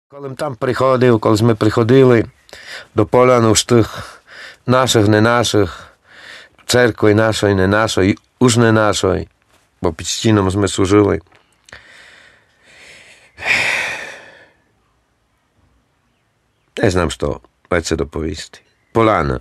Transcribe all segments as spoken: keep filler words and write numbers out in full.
Коли там приходив, коли ми приходили до поляну ж тих наших, не наших, церкви нашої, не нашої, уж не нашої, бо під стіном ми служили. Не знам, що це доповісти. Поляна.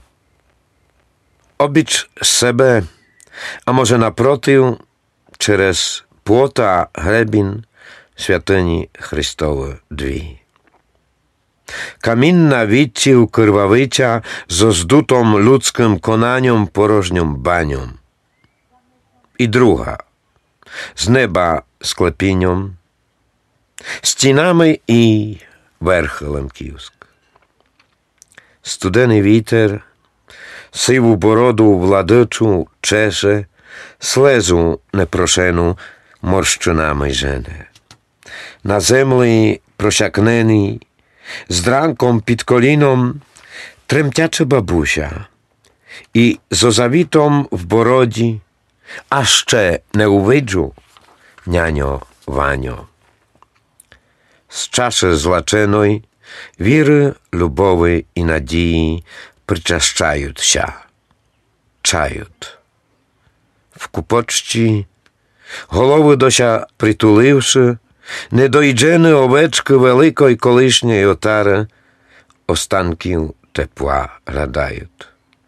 Обіч себе, a może naprotiv, через płota hrebin świątyni Chrystowe drzwi. Kamienna wiccił krwawycia z zdutą ludzkim konanią porożnią banią. I druga, z nieba sklepienią, стінами і верхолем кіоск. Студений вітер сиву бороду владичу чеше, слезу непрошену морщинами жене. На землі просякнений, з дранком під коліном тремтяча бабуся і з озавітом в бороді, а ще не увиджу, няньо Ваньо. З чаші злаченої віри, любові і надії причащаються, чають. В купочці, голови дося притуливши, недоїджені овечки великої колишньої отари останків тепла радають.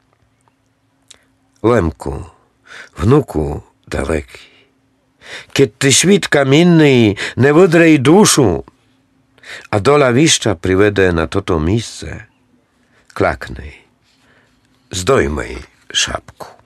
Лемку, внуку далекий, kiedy ty świt kamienny nie wydrej duszu, a dola wiszcza przywede na toto miejsce, klaknij, zdejmij szapku.